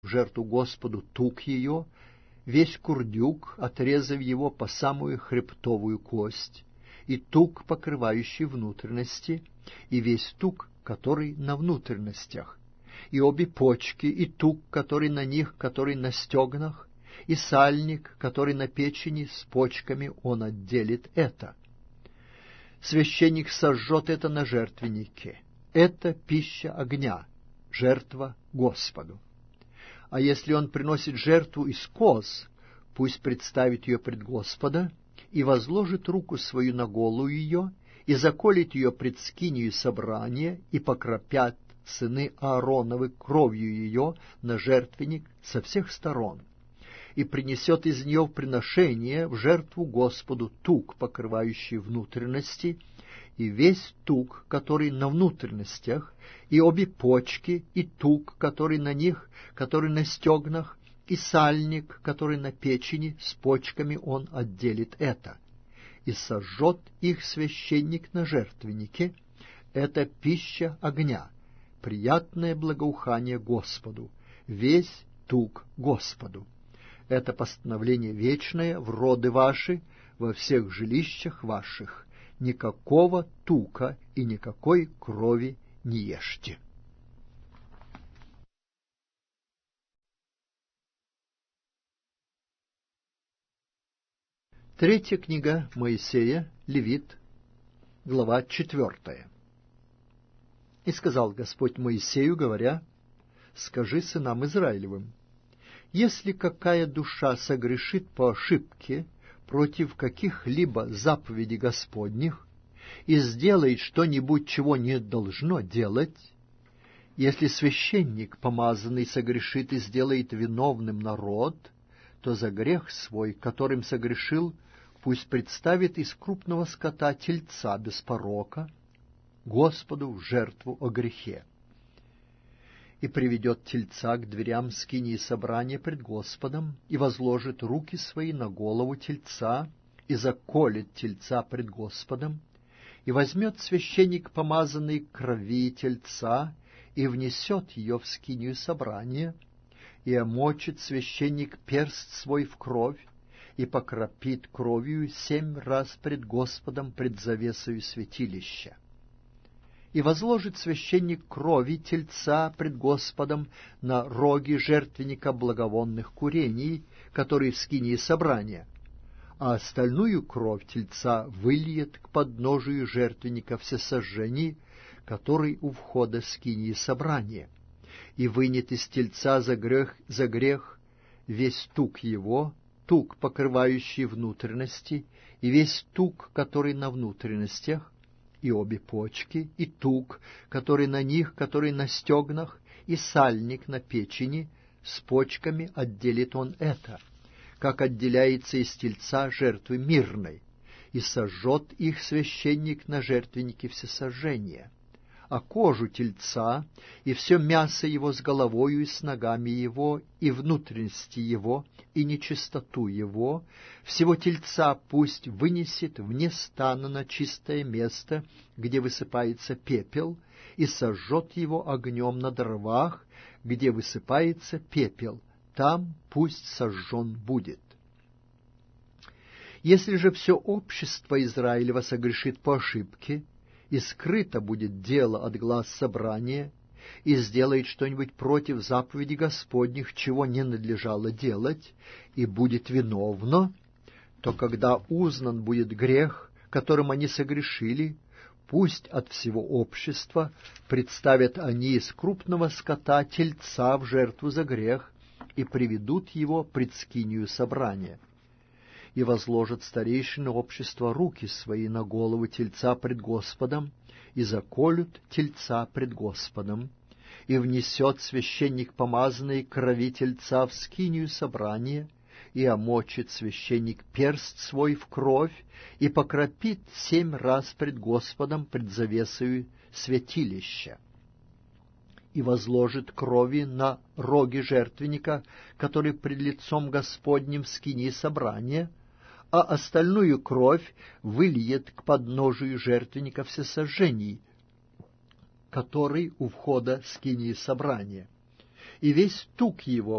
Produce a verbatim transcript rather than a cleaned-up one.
жертву Господу тук ее, весь курдюк, отрезав его по самую хребтовую кость, и тук, покрывающий внутренности, и весь тук, который на внутренностях, и обе почки, и тук, который на них, который на стегнах, и сальник, который на печени, с почками он отделит это. Священник сожжет это на жертвеннике. Это пища огня, жертва Господу. А если он приносит жертву из коз, пусть представит ее пред Господа, и возложит руку свою на голову ее, и заколет ее пред скинию собрания, и покропят сыны Аароновы кровью ее на жертвенник со всех сторон, и принесет из нее в приношение в жертву Господу тук, покрывающий внутренности, и весь тук, который на внутренностях, и обе почки, и тук, который на них, который на стегнах, и сальник, который на печени, с почками он отделит это. И сожжет их священник на жертвеннике. Это пища огня, приятное благоухание Господу, весь тук Господу. Это постановление вечное в роды ваши, во всех жилищах ваших. Никакого тука и никакой крови не ешьте. Третья книга Моисея, Левит, глава четвертая. И сказал Господь Моисею, говоря: «Скажи сынам Израилевым, если какая душа согрешит по ошибке против каких-либо заповедей Господних и сделает что-нибудь, чего не должно делать, если священник, помазанный, согрешит и сделает виновным народ, то за грех свой, которым согрешил, пусть представит из крупного скота тельца без порока Господу в жертву о грехе, и приведет тельца к дверям скинии собрания пред Господом, и возложит руки свои на голову тельца, и заколет тельца пред Господом, и возьмет священник помазанный крови тельца, и внесет ее в скинию собрания, и омочит священник перст свой в кровь, и покропит кровью семь раз пред Господом пред завесою святилища. И возложит священник крови тельца пред Господом на роги жертвенника благовонных курений, которые в скинии собрания, а остальную кровь тельца выльет к подножию жертвенника всесожжений, который у входа скинии собрания, и вынет из тельца за грех, за грех весь тук его, тук, покрывающий внутренности, и весь тук, который на внутренностях, и обе почки, и тук, который на них, который на стегнах, и сальник на печени, с почками отделит он это, как отделяется из тельца жертвы мирной, и сожжет их священник на жертвеннике всесожжения. А кожу тельца и все мясо его с головою и с ногами его, и внутренности его, и нечистоту его, всего тельца пусть вынесет вне стана на чистое место, где высыпается пепел, и сожжет его огнем на дровах, где высыпается пепел, там пусть сожжен будет. Если же все общество Израилева согрешит по ошибке, и скрыто будет дело от глаз собрания, и сделает что-нибудь против заповедей Господних, чего не надлежало делать, и будет виновно, то когда узнан будет грех, которым они согрешили, пусть от всего общества представят они из крупного скота тельца в жертву за грех и приведут его пред скинию собрания. И возложат старейшины общества руки свои на голову тельца пред Господом, и заколют тельца пред Господом, и внесет священник помазанный крови тельца в скинию собрания, и омочит священник перст свой в кровь, и покропит семь раз пред Господом пред завесою святилища. И возложит крови на роги жертвенника, который пред лицом Господним в скинии собрания, а остальную кровь выльет к подножию жертвенника всесожжений, который у входа скинии собрания. И весь тук его